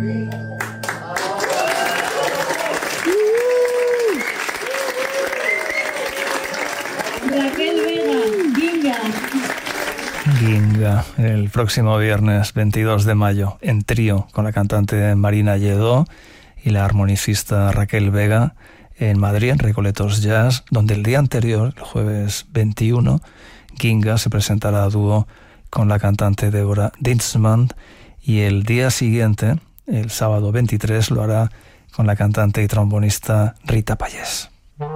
Raquel Vega, Ginga. Ginga, el próximo viernes 22 de mayo, en trío con la cantante Marina Lledó y la armonicista Raquel Vega, en Madrid, en Recoletos Jazz, donde el día anterior, el jueves 21, Ginga se presentará a dúo con la cantante Deborah Dinsman, y el día siguiente, el sábado 23, lo hará con la cantante y trombonista Rita Payés.